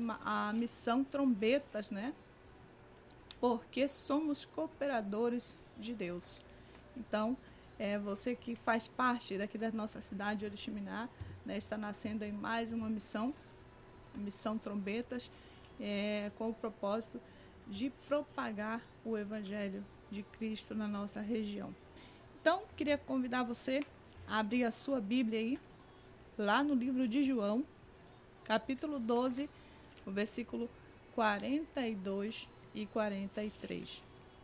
a missão Trombetas, né? Porque somos cooperadores de Deus. Então, você que faz parte daqui da nossa cidade de Oriximiná, né, está nascendo em mais uma missão Trombetas, com o propósito de propagar o Evangelho de Cristo na nossa região. Então, queria convidar você a abrir a sua Bíblia aí, lá no livro de João, capítulo 12, o versículo 42 e 43.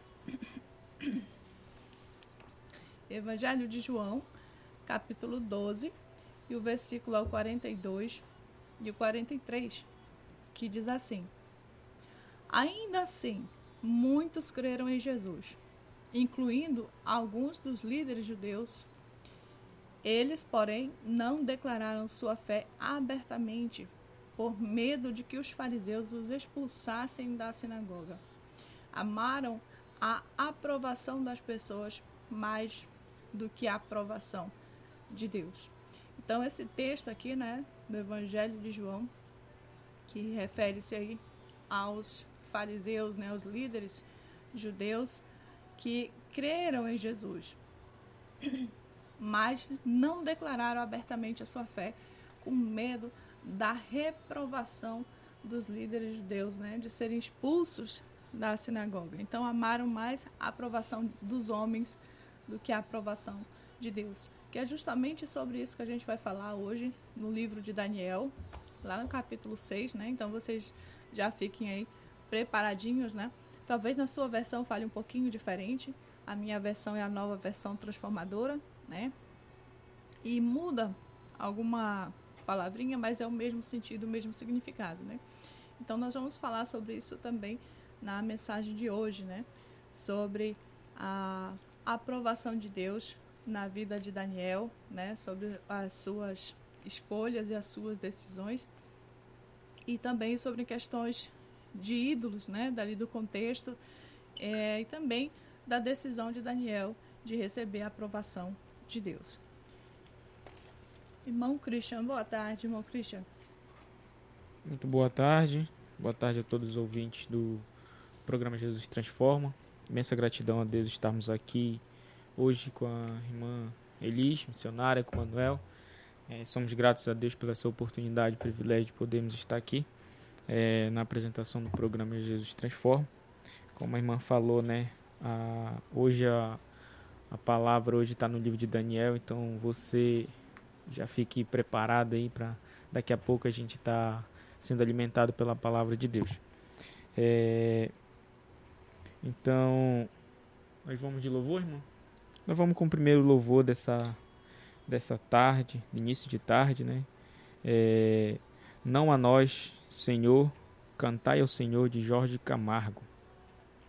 Evangelho de João, capítulo 12, e o versículo é o 42 e o 43, que diz assim: Ainda assim, muitos creram em Jesus, incluindo alguns dos líderes judeus. Eles, porém, não declararam sua fé abertamente, por medo de que os fariseus os expulsassem da sinagoga. Amaram a aprovação das pessoas mais do que a aprovação de Deus. Então, esse texto aqui, né, do Evangelho de João, que refere-se aí aos fariseus, né, os líderes judeus que creram em Jesus, mas não declararam abertamente a sua fé, com medo da reprovação dos líderes judeus, né, de serem expulsos da sinagoga. Então, amaram mais a aprovação dos homens do que a aprovação de Deus. Que é justamente sobre isso que a gente vai falar hoje no livro de Daniel, lá no capítulo 6, né? Então, vocês já fiquem aí preparadinhos, né? Talvez na sua versão fale um pouquinho diferente. A minha versão é a nova versão transformadora, né? E muda alguma palavrinha, mas é o mesmo sentido, o mesmo significado, né? Então, nós vamos falar sobre isso também na mensagem de hoje, né? Sobre a aprovação de Deus na vida de Daniel, né? Sobre as suas escolhas e as suas decisões. E também sobre questões de ídolos, né? Dali do contexto. E também da decisão de Daniel de receber a aprovação de Deus. Irmão Christian, boa tarde, irmão Christian. Muito boa tarde a todos os ouvintes do programa Jesus Transforma. Imensa gratidão a Deus estarmos aqui hoje com a irmã Elis, missionária, com o Manuel. Somos gratos a Deus pela essa oportunidade e privilégio de podermos estar aqui na apresentação do programa Jesus Transforma. Como a irmã falou, né, hoje a palavra hoje está no livro de Daniel, então você já fique preparado aí para daqui a pouco a gente estar sendo alimentado pela palavra de Deus. Então, nós vamos de louvor, irmão? Nós vamos com o primeiro louvor dessa tarde, início de tarde, né? Não a nós, Senhor, cantai ao Senhor, de Jorge Camargo.